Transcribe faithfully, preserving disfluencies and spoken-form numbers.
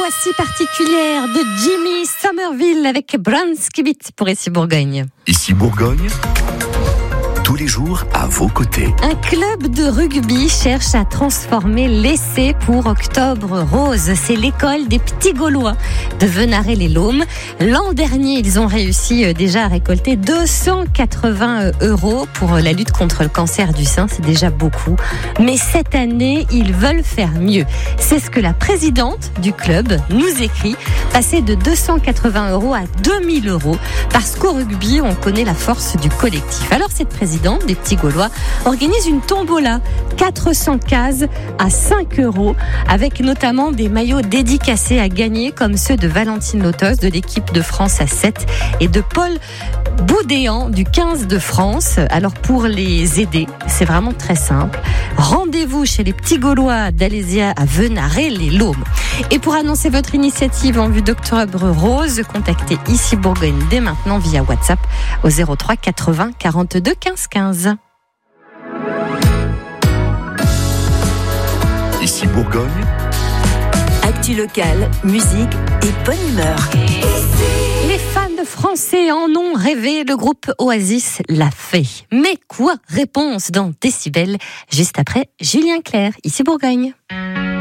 voix si particulière de Jimmy Somerville avec Branskibit pour Ici Bourgogne. Ici Bourgogne, tous les jours à vos côtés. Un club de rugby cherche à transformer l'essai pour Octobre Rose. C'est l'école des petits Gaulois de Venarey-les-Laumes. L'an dernier, ils ont réussi déjà à récolter deux cent quatre-vingts euros pour la lutte contre le cancer du sein. C'est déjà beaucoup. Mais cette année, ils veulent faire mieux. C'est ce que la présidente du club nous écrit. Passer de deux cent quatre-vingts euros à deux mille euros. Parce qu'au rugby, on connaît la force du collectif. Alors cette présidente des petits Gaulois organise une tombola, quatre cents cases à cinq euros, avec notamment des maillots dédicacés à gagner comme ceux de Valentine Lotos de l'équipe de France à sept et de Paul Boudéan du quinze de France. Alors pour les aider, c'est vraiment très simple. Rendez-vous chez les petits Gaulois d'Alésia à Venarey-les-Laumes. Et pour annoncer votre initiative en vue d'Octobre Rose, contactez Ici Bourgogne dès maintenant via WhatsApp au zéro trois quatre-vingts quarante-deux quinze quinze. Ici Bourgogne, actu locale, musique et bonne humeur. Les fans français en ont rêvé, le groupe Oasis l'a fait. Mais quoi? Réponse dans Décibel, juste après Julien Clerc, Ici Bourgogne.